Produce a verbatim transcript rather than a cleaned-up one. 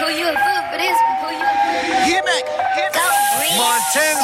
pull you a foot for this one, pull you a foot. Get back. Get back. Go, Bree. Montana.